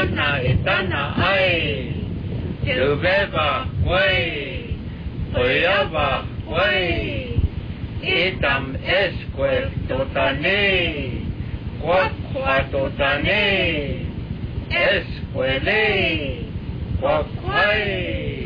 Etana, etana, ai. Tuveva, quay. Oyava, quay. Itam esque totane. Quaqua totane. Esquele. Quaqquay.